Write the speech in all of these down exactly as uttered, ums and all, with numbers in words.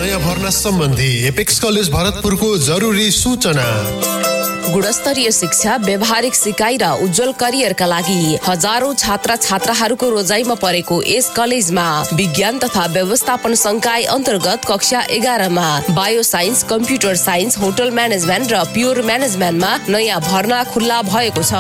नयाँ भर्ना सम्बन्धी एपेक्स कलेज भरतपुरको जरुरी सूचना। गुणस्तरीय शिक्षा, व्यावहारिक सिकाइ र उज्जवल करियरका लागि हजारौं छात्र छात्राहरूको रोजाइमा परेको यस कलेजमा विज्ञान तथा व्यवस्थापन संकाय अन्तर्गत कक्षा एघारमा bio science, computer science, hotel management र प्योर म्यानेजमेन्टमा नयाँ भर्ना खुल्ला भएको छ।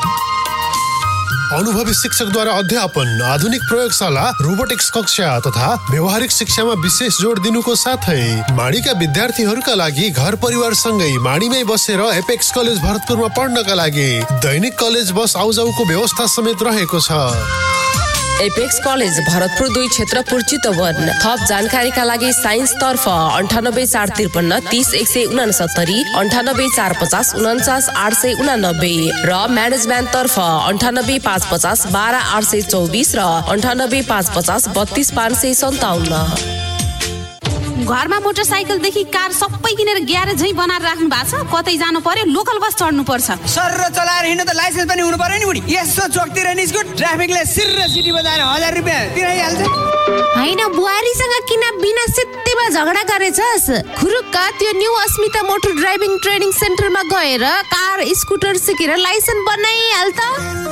अनुभवी शिक्षकद्वारा अध्यापन, आधुनिक प्रयोगशाला, रोबोटिक्स कक्षा तथा व्यवहारिक शिक्षामा विशेष जोड दिनुको साथै माडीका विद्यार्थीहरूका लागि घर परिवार सँगै माडीमै बसेर एपेक्स कलेज भरतपुरमा पढ्नका लागि दैनिक कलेज बस आउजाउको व्यवस्था समेत रहेको छ। एपेक्स कलेज भरतपुर दुई क्षेत्रपुर चितवन। थप जानकारीका लागि साइन्स तर्फ अन्ठानब्बे चार त्रिपन्न तीस एक सय उनासत्तरी, अन्ठानब्बे चार पचास उन्चास आठ सय उनानब्बे र म्यानेजमेन्ट तर्फ अन्ठानब्बे पाँच पचास बाह्र आठ सय चौबिस र अन्ठानब्बे पाँच पचास बत्तीस पाँच सय सन्ताउन्न। घरमा मोटरसाइकलदेखि कार सबै किनेर ग्यारेज झै बनाएर राख्नु भएको छ। कतै जानु पर्यो लोकल बस चढ्नु पर्छ। सर चलाएर हिँड्नु त लाइसेन्स पनि हुनु पर्यो नि बुढी। यसो चोकतिर निस्को, ट्राफिकले सिर सिटी बजाएर हजार रुपियाँ तिराइहाल्छ। हैन, बुहारीसँग किन बिना सित्तैमा झगडा गरेछस्? खुरुक्क त्यो न्यू अस्मिता मोटर ड्राइभिङ ट्रेनिङ सेन्टरमा गएर कार स्कुटर सिकेर लाइसेन्स बनाइहाल त।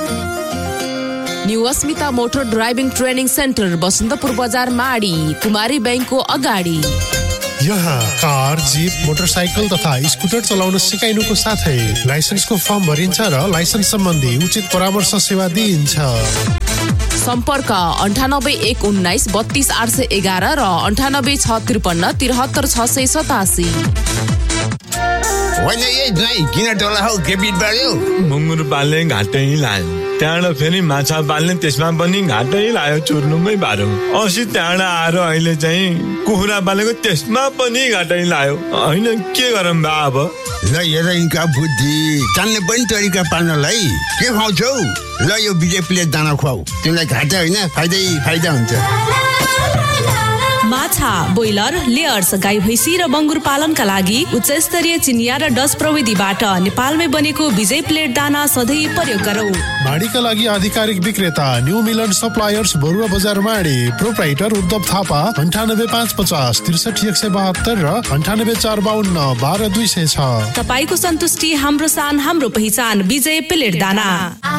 न्यू अस्मिता motor driving training centre, Basantapur बजार, माडी, कुमारी बैंकको अगाडि। यहाँ कार, जीप, मोटरसाइकल तथा स्कुटर चलाउन सिकाइनुको साथै लाइसेन्सको फर्म भरिन्छ र लाइसेन्स सम्बन्धी उचित परामर्श सेवा दिइन्छ। सम्पर्क अन्ठानब्बे एक उन्नाइस बत्तीस आठ सय एघार र अन्ठानब्बे छ त्रिपन्न त्रिहत्तर छ सय सतासी। होइन यही दाइ किन टोला हौ के बिट बढ्यो? मुङ्गुर पाल्ने घाटै लायो, त्यहाँबाट फेरि माछा पाल्ने त्यसमा पनि घाटै लायो, चुर्नुमै बाह्रो। अस्ति त्यहाँबाट आएर अहिले चाहिँ कुखुरा पालेको त्यसमा पनि घाटै लायो। होइन के गरौँ बा अब? ल हेर यिनका बुद्धि, जान्ने पनि तरिका पाल्नलाई के खुवाउँछौ? ल यो विजय प्लेट दाना खुवाऊ, तिमीलाई घाटा होइन फाइदै फाइदा हुन्छ। माछा, ब्रोइलर, लेयर्स, गाई भैँसी र बङ्गुर पालनका लागि उच्च स्तरीय चिनिया र डच प्रविधिबाट नेपालमै बनेको विजय प्लेट दाना सधैँ प्रयोग गरौँ। माडीका लागि आधिकारिक विक्रेता न्यू मिलन सप्लायर्स, बरुवा बजार, माडी। प्रोप्राइटर उद्धव थापा, अन्ठानब्बे पाँच पचास त्रिसठी एक सय बहत्तर र अन्ठानब्बे चार बाहन्न बाह्र दुई सय छ। तपाईँको सन्तुष्टि हाम्रो सान, हाम्रो पहिचान। विजय प्लेट दाना।